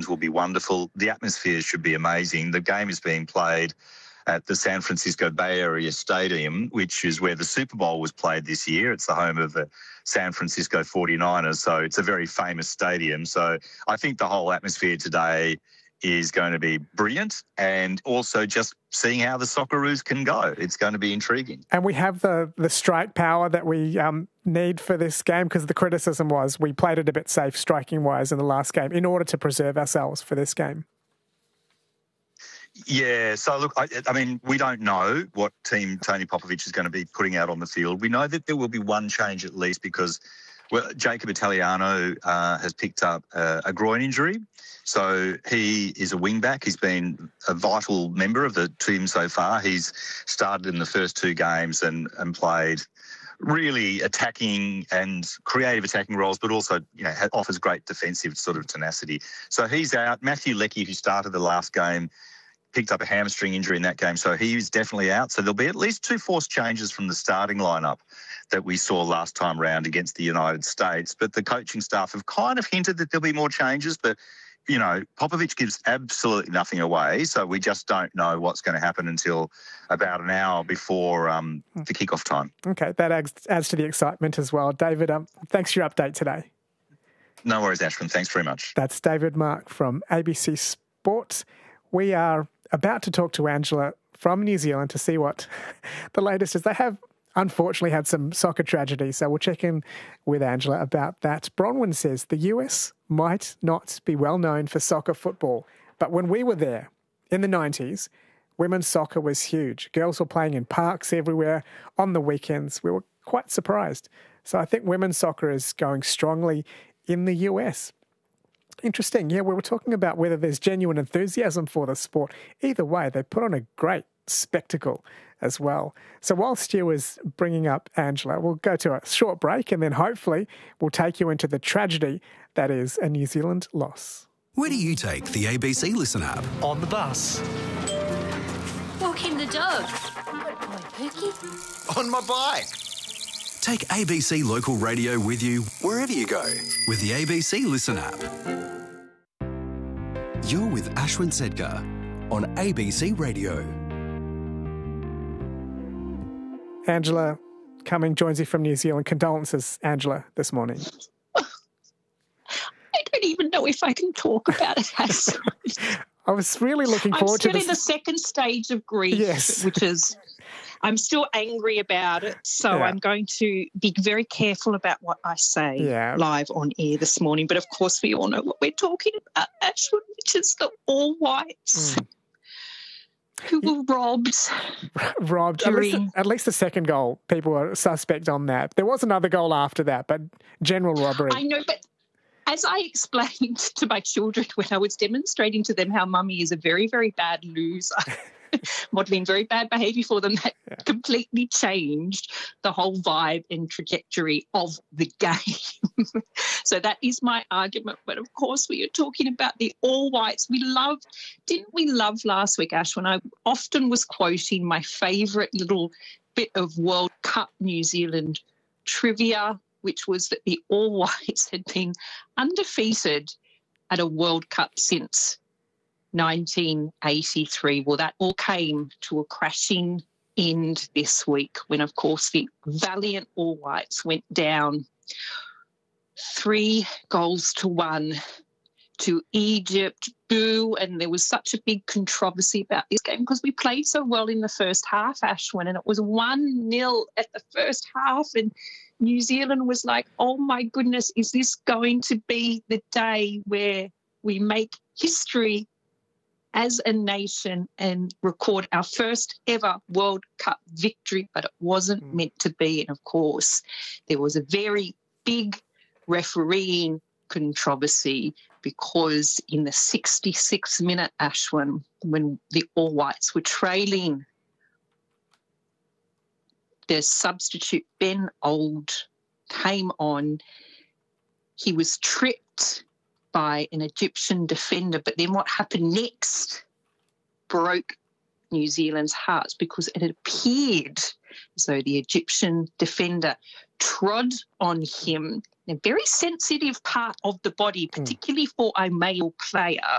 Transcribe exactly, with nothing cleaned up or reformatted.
will be wonderful. The atmosphere should be amazing. The game is being played at the San Francisco Bay Area Stadium, which is where the Super Bowl was played this year. It's the home of the San Francisco forty-niners, so it's a very famous stadium. So I think the whole atmosphere today is going to be brilliant, and also just seeing how the Socceroos can go. It's going to be intriguing. And we have the, the strike power that we um, need for this game, because the criticism was we played it a bit safe striking-wise in the last game in order to preserve ourselves for this game. Yeah, so look, I, I mean, we don't know what team Tony Popovic is going to be putting out on the field. We know that there will be one change at least, because well, Jacob Italiano uh, has picked up uh, a groin injury. So he is a wing-back. He's been a vital member of the team so far. He's started in the first two games and, and played really attacking and creative attacking roles, but also, you know, offers great defensive sort of tenacity. So he's out. Matthew Leckie, who started the last game, picked up a hamstring injury in that game, so he's definitely out. So there'll be at least two forced changes from the starting lineup that we saw last time round against the United States. But the coaching staff have kind of hinted that there'll be more changes, but, you know, Popovic gives absolutely nothing away, so we just don't know what's going to happen until about an hour before um, the kickoff time. Okay, that adds, adds to the excitement as well. David, um, thanks for your update today. No worries, Ashwin. Thanks very much. That's David Mark from A B C Sport. We are about to talk to Angela from New Zealand to see what the latest is. They have unfortunately had some soccer tragedy, so we'll check in with Angela about that. Bronwyn says the U S might not be well known for soccer football, but when we were there in the nineties, women's soccer was huge. Girls were playing in parks everywhere on the weekends. We were quite surprised. So I think women's soccer is going strongly in the U S. Interesting. Yeah, we were talking about whether there's genuine enthusiasm for the sport. Either way, they put on a great spectacle as well. So while Stu is bringing up Angela, we'll go to a short break and then hopefully we'll take you into the tragedy that is a New Zealand loss. Where do you take the A B C Listen app? On the bus. Walking the dog. Good boy, Pookie. On my bike. Take A B C Local Radio with you wherever you go with the A B C Listen app. You're with Ashwin Sedkar on A B C Radio. Angela Cumming joins you from New Zealand. Condolences, Angela, this morning. I don't even know if I can talk about it. I was really looking forward I'm still to this. in the second stage of grief, Yes. which is I'm still angry about it. So Yeah. I'm going to be very careful about what I say Yeah. live on air this morning. But of course, we all know what we're talking about, Ashwin, which is the All Whites. Mm. Who were robbed. Robbed. At least, During- at least the second goal, people were suspect on that. There was another goal after that, but general robbery. I know, but as I explained to my children when I was demonstrating to them how Mummy is a very, very bad loser, modelling very bad behaviour for them, that Yeah. completely changed the whole vibe and trajectory of the game. So that is my argument. But of course, we are talking about the All Whites. We loved, didn't we love last week, Ash, when I often was quoting my favourite little bit of World Cup New Zealand trivia, which was that the All Whites had been undefeated at a World Cup since nineteen eighty-three. Well, that all came to a crashing end this week when, of course, the valiant All Whites went down three goals to one to Egypt. Boo. And there was such a big controversy about this game because we played so well in the first half, Ashwin, and it was one nil at the first half, and New Zealand was like, oh, my goodness, is this going to be the day where we make history as a nation and record our first ever World Cup victory? But it wasn't Mm. meant to be. And, of course, there was a very big refereeing controversy because in the sixty-sixth minute, Ashwin, when the All Whites were trailing, their substitute Ben Old came on. He was tripped by an Egyptian defender, but then what happened next broke New Zealand's hearts because it appeared as though the Egyptian defender trod on him, a very sensitive part of the body, particularly for a male player,